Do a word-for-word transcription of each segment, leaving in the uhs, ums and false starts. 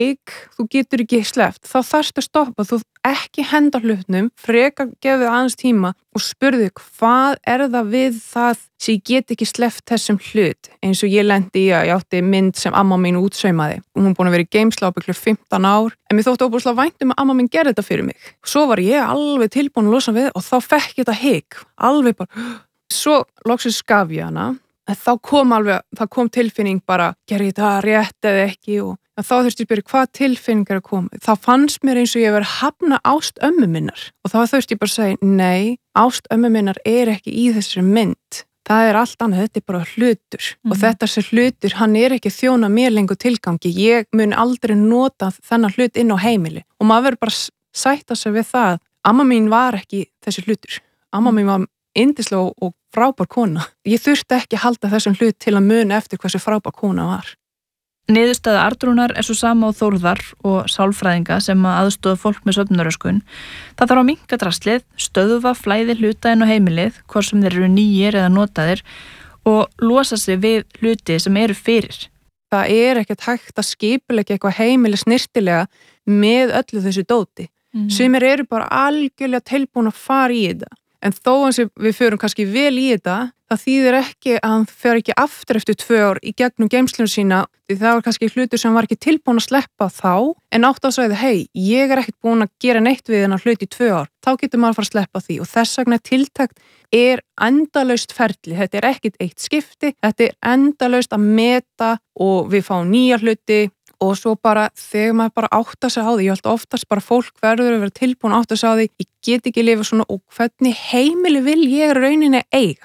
hik, þú getur ekki sleppt, þá þarftu að stoppa, þú ekki henda hlutnum, frekar gefið aðeins tíma og spurðu hvað er það við það sem ég get ekki sleppt þessum hlut, eins og ég lendi í að ég átti mynd sem amma mín útsaumaði og hún búin að vera í geymslu á byrju fimmtán ár, en mér þótti óbúslega vænt um að amma mín gerði þetta fyrir mig. Svo var ég alveg tilbúin að losa við og þá fekk ég þetta hik, alveg bara, svo loksins gaf ég hana, en þá kom alveg, það kom tilfinning bara, gerði ég þetta rétt eða ekki og þá þurfti ég að spyrja hvað tilfinningar er komið. Þá fannst mér eins og ég verið að hafna ást ömmu minnar og þá þurfti ég bara að segja, nei, ást ömmu minnar er ekki í þessari mynd. Það er allt annað, þetta er bara hlutur mm. og þetta sem hlutur, hann er ekki að þjóna mér lengur tilgangi. Ég mun aldrei nota þennan hlut inn á heimili og maður verður bara að sætta sig við það. Amma mín var ekki þessi hlutur. Amma mín var yndisleg og, og frábær kona. Ég þurfti ekki að halda þessum hlut til að muna eftir hversu frábær kona var. Niðurstaða Arnrúnar er svo sama á Þórðar og sálfræðinga sem að aðstoða fólk með svefnaröskun. Það þarf að minnka draslið, stöðva flæði hluta inn á heimilið, hvort sem þeir eru nýjir eða notaðir og losa sig við hluti sem eru fyrir. Það er ekkert hægt að skipuleggja eitthvað heimili snirtilega með öllu þessu dóti. Mm. Sumir eru bara algjörlega tilbúin að fara í þetta. En þó eins og við förum kannski vel í þetta, það þýðir ekki að hann fer ekki aftur eftir tvö ár í gegnum geymslunum sína, því það var kannski hlutur sem var ekki tilbúin að sleppa þá, en átt að segja, hei, ég er ekkert búin að gera neitt við þennan hlut í tvö ár, þá getur maður að fara að sleppa því og þess vegna tiltakt er endalaust ferli, þetta er ekkert eitt skipti, þetta er endalaust að meta og við fáum nýja hluti, og svo bara þegar maður bara átta sig á því, ég held oftast bara fólk verður að vera tilbúin að átta sig á því, ég get ekki lifa svona og hvernig heimili vil ég rauninni eiga?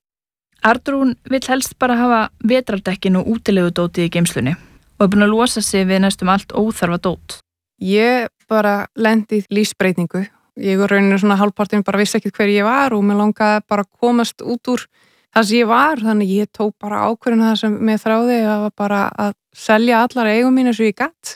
Arnrún vill helst bara hafa vetrardekkin og útilegudótið í geymslunni og er búin að losa sig við næstum allt óþarfa dót. Ég bara lendi í lífsbreytingu. Ég var rauninni svona hálfpartinn bara vissi ekki hver ég var og mér langaði bara að komast út úr það sem ég var, þannig ég tók bara ákvörðun það sem mér þráði að bara að selja allar eigum mínu sem ég gatt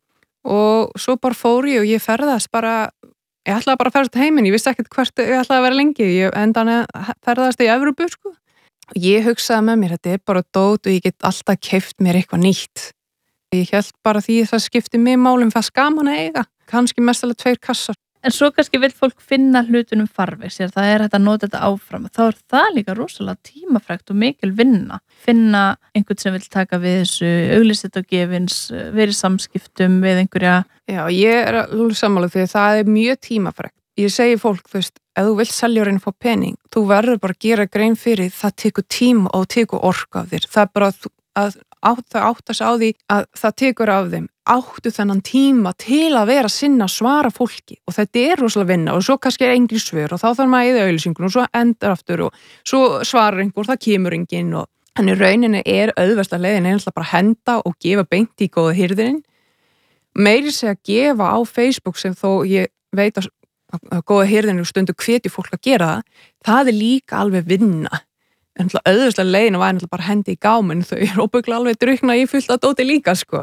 og svo bara fór ég og ég ferðast bara, ég ætlaði bara að ferðast heiminn, ég vissi ekkert hvert ég ætlaði að vera lengi, ég endan ferðast í Evrópu sko. Og ég hugsaði með mér, þetta er bara dót og ég get alltaf keypt mér eitthvað nýtt. Ég held bara því það skipti mig málum fast gaman að eiga, kannski mest alveg tveir kassar. En svo kannski vil fólk finna hlutunum farveg sér, það er hægt að nota þetta áfram. Þá er það líka rosalega tímafrægt og mikil vinna. Finna einhvern sem vil taka við þessu, auglýsa þetta á gefins, verið samskiptum við einhverja. Já, ég er alveg sammála því að það er mjög tímafrægt. Ég segi fólk, þú veist, ef þú vilt selja og reyna að fá pening, þú verður bara að gera grein fyrir, það tekur tíma og tekur orku af þér. Það er bara að átt, það áttast á því að það tekur af þeim. Áttu þennan tíma til að vera sinna svara fólki og þetta er rosalega vinna og svo kannski er engin svör og þá þarf maður að eyða auglýsingun og svo endar aftur og svo svarar einhver, það kemur enginn og hann í rauninni er auðversta leiðin er alltaf bara henda og gefa beint í góða hirðirinn. Meiri segja að gefa á Facebook sem þó ég veit að, að góða hirðirinn stundu hvetji fólk að gera það, það er líka alveg vinna. En auðversta leiðin var bara hendi í gáminn, þau er óbygglega alveg drukna í fullt að dóti líka sko.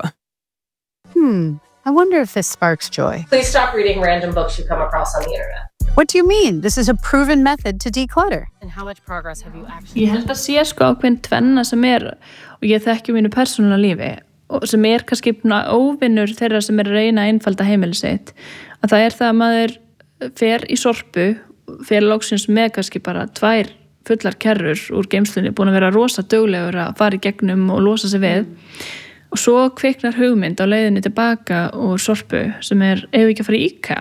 Hmm, I wonder if this sparks joy. Please stop reading random books you come across on the internet. What do you mean? This is a proven method to declutter. And how much progress have you actually... Ég held að sé sko ákveðin tvenna sem er, og ég þekki mínu persónulega lífi, og sem er kannski óvinnur þeirra sem er að reyna að einfalda heimili sitt, að það er það að maður fer í sorpu, fer lóksins með kannski bara tvær fullar kerrur úr geymslunni, búin að vera rosa duglegur að fara í gegnum og losa sig við. Og svo kviknar hugmynd á leiðinni tilbaka úr sorpu sem er ef ekki að fara í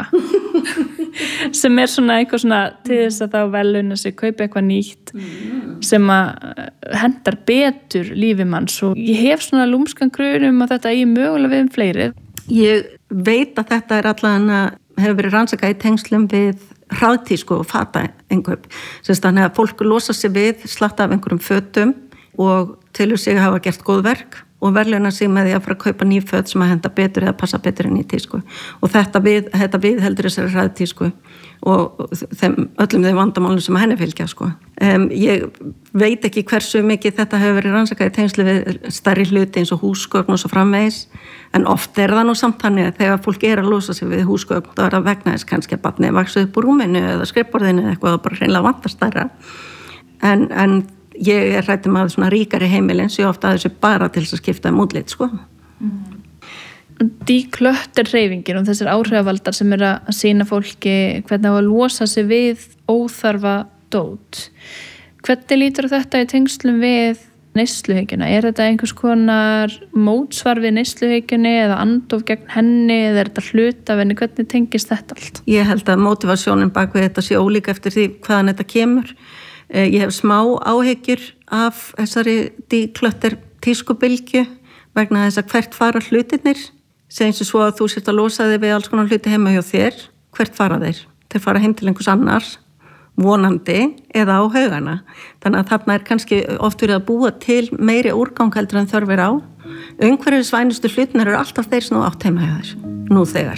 IKEA sem er svona eitthvað svona til þess að þá veluna sig, kaupa eitthvað nýtt sem að hendar betur lífi manns og ég hef svona lúmskan grun um að þetta eigi mögulega við um fleiri. Ég veit að þetta er allan að hefur verið rannsakað í tengslum við hraðtísku og fata einhverjum. Þannig að fólk losa sig við, slatta af einhverjum fötum og tilur sig að hafa gert góð verk og verðlauna sig með því að fara að kaupa ný föt sem að henda betur eða passa betur enn í tísku. Og þetta við, þetta við heldur þessari hraðtísku og þeim, öllum þeim vandamálum sem að henni fylgja. Sko. Um, ég veit ekki hversu mikið þetta hefur verið rannsakað í tengslu við stærri hluti eins og húsgögn og svo framvegis, en oft er það nú samt þannig að þegar fólk er að losa sig við húsgögn, þá er það vegna þess kannski að barnið vaxið upp úr rúminu eða skrifborðinu eða eitthvað og bara hreinlega vantar stærra. En, en ég er hrædd um að svona ríkari heimilin sé ofta að þessu bara til þess að skipta um útlit, sko. Mm. declutter hreyfingin og þessir áhrifavaldar sem er að sýna fólki hvernig á að losa sig við óþarfa dót. Hvernig lítur þetta í tengslum við neysluhyggjuna? Er þetta einhvers konar mótsvar við neysluhyggjunni eða andof gegn henni eða er þetta hluta af henni? Hvernig tengist þetta allt? Ég held að mótivasjónin bak við þetta sé ólík eftir því hvaðan þetta kemur. Ég hef smá áhyggjur af þessari declutter tískubylgju vegna þess að hvert fara hlutirnir. Segjum svo að þú sért að losa þig við alls konar hluti heima hjá þér. Hvert fara þeir? Þeir fara heim til einhvers annars, vonandi eða á haugana. Þannig að þarna er kannski oft verið að búa til meiri úrgang heldur en þörf er á. Umhverfisvænustu hlutinir eru alltaf þeir sem þú átt heima hjá þér, nú þegar.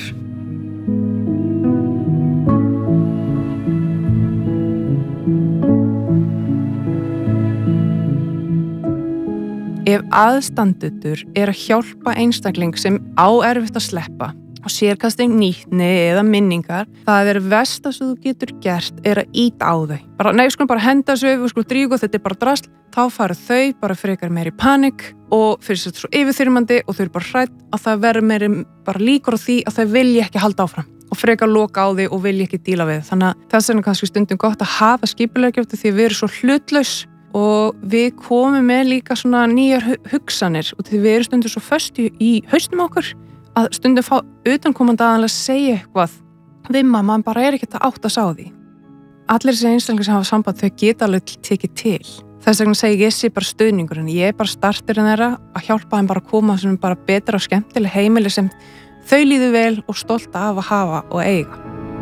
Ef aðstandendur er að hjálpa einstakling sem á erfitt að sleppa og sér kannski nýtni eða minningar, það er versta sem þú getur gert er að íta á þau. Bara, nei, við skulum bara henda þessu við skulum drífa, þetta er bara drasl. Þá fara þau bara frekar meiri panik og fyrir sér svo yfirþyrmandi og þau eru bara hrædd að það verður meiri bara líkur á því að þau vilja ekki halda áfram og frekar loka á því og vilja ekki díla við. Þannig að þess vegna kannski stundum gott að hafa skipulega því að við erum svo hlutlaus og við komum með líka svona nýjar hugsanir og því við erum stundum svo föst í, í hausnum okkur að stundum fá utankomandi aðalega að segja eitthvað við mamma, mann bara er ekki að átta sá því. Allir þessi einstaklingar sem hafa samband þau geta alveg tekið til. Þess vegna segi ég sé bara stuðningur en ég er bara starturinn þeirra að hjálpa þeim bara að koma sem bara betra og skemmtileg heimili sem þau líður vel og stolt af að hafa og eiga.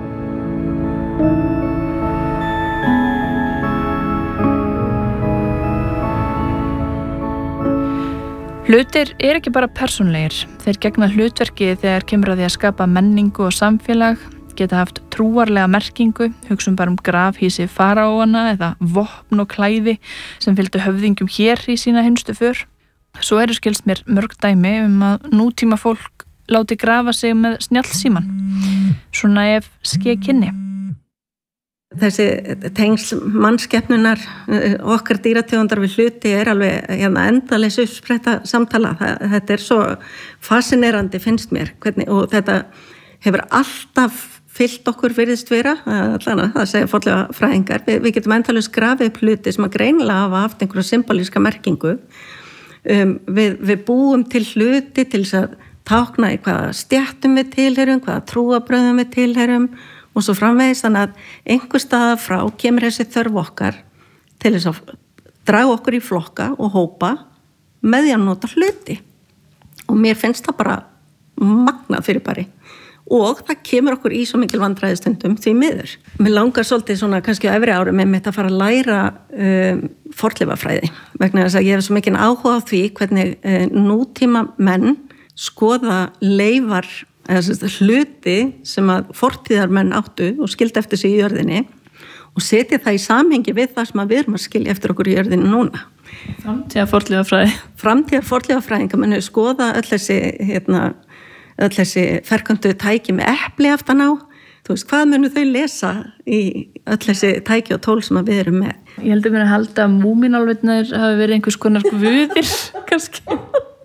Hlutir er ekki bara persónlegir. Þeir gegna hlutverki þegar kemur að því að skapa menningu og samfélag, geta haft trúarlega merkingu, hugsum bara um grafhýsi faraóana eða vopn og klæði sem fylgdu höfðingjum hér í sína hinstu för. Svo eru skilst mér mörg dæmi um að nútíma fólk láti grafa sig með snjallsíman, svona ef ske kynni. Þessi tengsl mannskeppnunar okkar dýrategundar við hluti er alveg hérna, endalaus uppspretta samtala. Þetta er svo fascinerandi finnst mér hvernig, og þetta hefur alltaf fyllt okkur virðist vera, allan að það segja fornleifa fræðingar. Vi, við getum endalaus grafið upp hluti sem að greinilega hafa haft einhverja symbolíska merkingu. Um, við, við búum til hluti til þess að tákna í hvaða stjættum við tilherum, hvaða trúabröðum við tilherum og svo framvegis, þannig að einhver staða frá kemur þessi þörf okkar til þess að draga okkur í flokka og hópa með því að nota hluti. Og mér finnst það bara magnað fyrirbæri. Og það kemur okkur í svo mikil vandræði stundum því miður. Mér langar svolítið svona kannski á efri árum með mitt að fara að læra um, fornleifafræði. Vegna þess að ég hef svo mikinn áhuga á því hvernig uh, nútíma menn skoða leifar eða hluti sem að fortíðarmenn áttu og skildi eftir sig í jörðinni og setja það í samhengi við það sem að við erum að skilja eftir okkur í jörðinni núna. Framtíðar fornleifafræði. Framtíðar fornleifafræðingar menn hefur skoða öll þessi, hérna, öll þessi ferköntu tæki með epli aftan á. Þú veist, hvað munu þau lesa í öll þessi tæki og tól sem að við erum með? Ég heldur mér að halda að múmínálfarnir hafi verið einhvers konar guðir, kannski.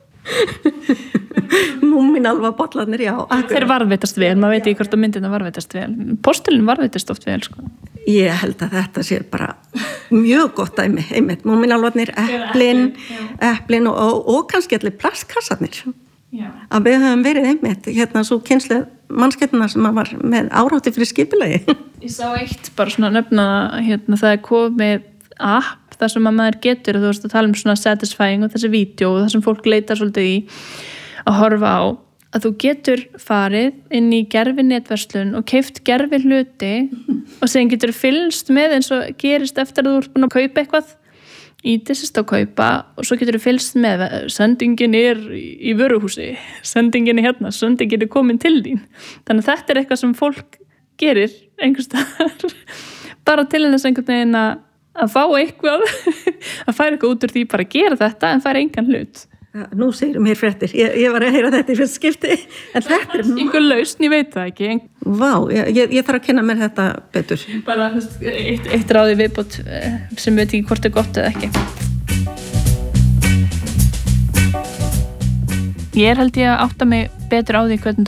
Múmínálfabollarnir, já. Þeir varðveitast vel, maður veit ekki hvort að myndina varðveitast vel. Postulinn varðveitast oft vel, sko. Ég held að þetta sé bara mjög gott dæmi, einmitt. Múmínálfarnir, eplin, eplin og, og, og kannski allir plastkassarnir. Já. Að við höfum verið einmitt, hérna svo kynslu mannskepnunar sem var með árátti fyrir skipulagi. Ég sá eitt bara svona nefna, hérna það er komið app það sem að maður getur, þú veist að tala um svona satisfying og þessi vídeo og það sem fólk leitar svolítið í að horfa á, að þú getur farið inn í gerfi netverslun og keypt gerfi hluti og síðan getur fylgst með eins og gerist eftir að þú ert búin að kaupa eitthvað í þessist á kaupa og svo getur fylgst með sendingin er í vöruhúsi, sendingin er hérna, sendingin er komin til þín. Þannig að þetta er eitthvað sem fólk gerir einhvers staðar bara til þess einhvern veginn að að fá eitthvað, að færa eitthvað út úr því bara að gera þetta en færa engan hlut. Ja, nú segir mér fréttir, ég, ég var að heyra þetta í fyrst skipti, en þetta er... Einhver lausn, ég veit það ekki. Vá, ég, ég, ég þarf að kynna mér þetta betur. Bara eitt, eitt ráði viðbót sem veit ekki hvort er gott eða ekki. Ég er held ég að átta mig betur á því hvernig